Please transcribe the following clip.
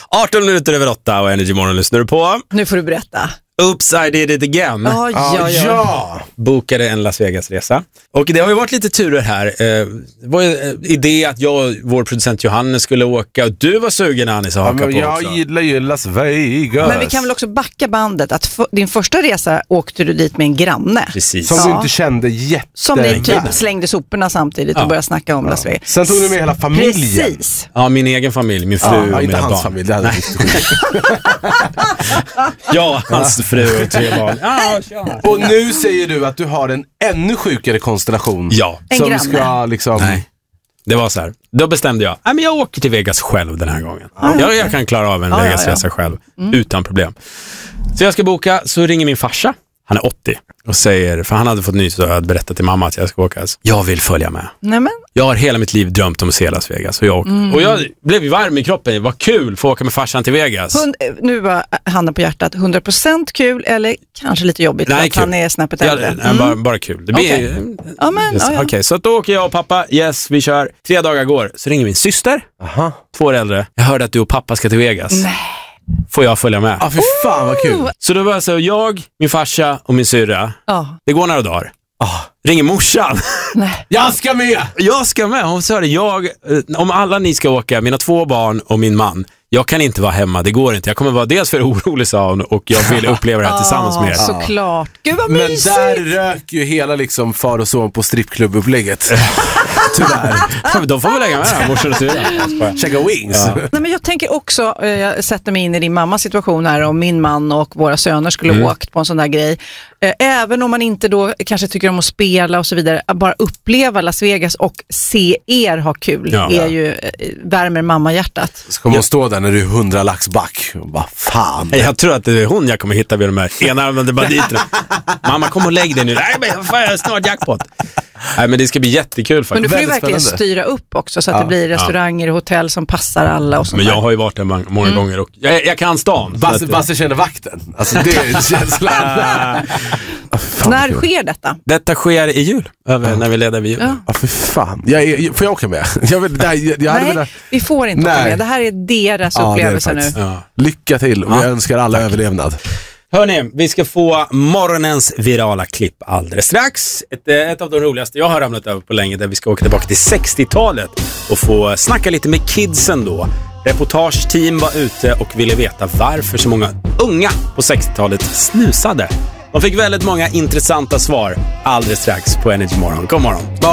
18 minuter över 8 och Energy Morgon lyssnar du på. Nu får du berätta. Oops, I did it again. Ja. Bokade en Las Vegas-resa. Och det har ju varit lite turer här. Det var ju idé att jag och vår producent Johannes skulle åka. Och du var sugen, Anis, att haka på jag också. gillar ju Las Vegas. Men vi kan väl också backa bandet. Att din första resa åkte du dit med en granne. Precis. Som du inte kände Som ni typ slängde soporna samtidigt och började snacka om Las Vegas. Sen tog du med hela familjen. Precis. Ja, min egen familj, min fru och inte mina hans barn. familj, det hade Ja, hans fru och 3 barn. Och nu säger du att du har en ännu sjukare konstellation. Ja. En som granne. ska liksom... Nej. Det var så här. Då bestämde jag, men jag åker till Vegas själv den här gången. Jag kan klara av en Vegas-resa själv utan problem. Så jag ska boka, så ringer min farsa. Han är 80 och säger, för han hade fått nys och jag hade berättat till mamma att jag ska åka. Jag vill följa med. Nämen. Jag har hela mitt liv drömt om att se Las Vegas. Och jag blev ju varm i kroppen. Det var kul att få åka med farsan till Vegas. Nu var handen på hjärtat. 100% kul eller kanske lite jobbigt. Nej, att han är snäppet äldre. Bara kul. Det blir... Okej. Så då åker jag och pappa. Yes, vi kör. 3 dagar går. Så ringer min syster. 2 år äldre. Jag hörde att du och pappa ska till Vegas. Nej. Får jag följa med? Ja, för fan vad kul. Så då var jag så, jag, min farsa och min syrra. Det går några dagar. Ringer morsan. Nej. Jag ska med! Jag ska med. Hon sa det, om alla ni ska åka, mina 2 barn och min man, jag kan inte vara hemma, det går inte. Jag kommer vara dels för orolig, sa hon, och jag vill uppleva det här tillsammans med er. Såklart. Gud vad Men mysigt. där rök ju hela liksom far och son på strippklubbupplägget. Tyvärr. De får väl lägga med morsan och syrra. Checka wings. Ja. Nej, men jag tänker också, jag sätter mig in i din mammas situation här, om min man och våra söner skulle åkt på en sån där grej. Även om man inte då kanske tycker om att spela och så vidare, att bara uppleva Las Vegas och se er ha kul är ju värmer mammahjärtat. Så kommer hon stå där när du är 100 lax back och bara, fan. Jag tror att det är hon jag kommer hitta vid de här enarmade banditerna. Mamma, kom och lägg dig nu. Nej, men fan, jag är snart jackpot. Nej, men det ska bli jättekul faktiskt. Men du får ju Väldigt verkligen spännande. styra upp också så att det blir restauranger och hotell som passar alla och sånt. Men jag har ju varit där många gånger och jag kan stan. Basse känner vakten. Alltså det är känslan. När sker detta? Detta sker i jul, när vi leder vid jul. Ja, för fan. Får jag åka med? Nej, vi får inte åka med. Det här är deras upplevelse nu. Ja. Lycka till och jag önskar alla överlevnad. Hörrni, vi ska få morgonens virala klipp alldeles strax. Ett av de roligaste jag har ramlat över på länge, där vi ska åka tillbaka till 60-talet och få snacka lite med kidsen då. Reportageteam var ute och ville veta varför så många unga på 60-talet snusade. De fick väldigt många intressanta svar alldeles strax på Energy Morgon. God morgon.